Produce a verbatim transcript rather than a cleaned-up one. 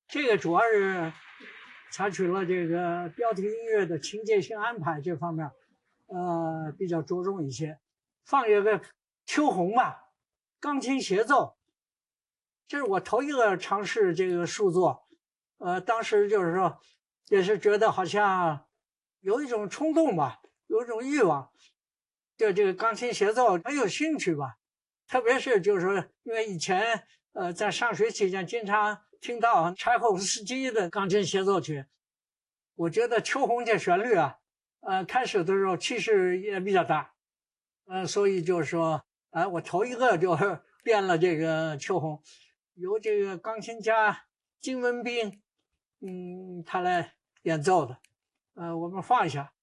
这个主要是采取了这个标题音乐的情节性安排这方面，呃，比较着重一些。放一个秋红吧，钢琴协奏，这是我头一个尝试这个数作，呃，当时就是说，也是觉得好像有一种冲动吧，有一种欲望，对这个钢琴协奏很有兴趣吧。特别是就是说，因为以前呃在上学期间经常听到柴可夫斯基的钢琴协奏曲，我觉得秋红这旋律啊，呃开始的时候气势也比较大，呃所以就是说，哎、呃，我头一个就是编了这个秋红，由这个钢琴家金文彬，嗯，他来演奏的，呃，我们放一下。